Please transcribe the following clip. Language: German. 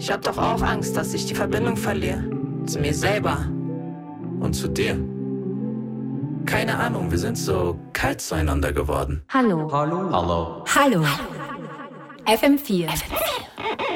Ich hab doch auch Angst, dass ich die Verbindung verliere. Zu mir selber. Und zu dir. Keine Ahnung, wir sind so kalt zueinander geworden. Hallo. Hallo. Hallo. FM4.